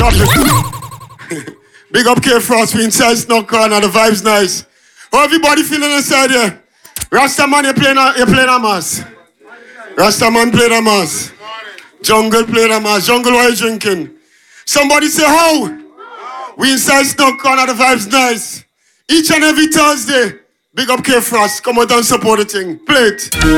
Drop it. Big up K Frost, we inside Snow Corner, the vibe's nice. How everybody feeling inside here? Rastaman, you playing a mass. Rastaman playing a mass. Jungle playing a mass. Jungle, what are you drinking? Somebody say how? We inside Snow Corner, the vibe's nice. Each and every Thursday, big up K Frost, come out and support the thing. Play it.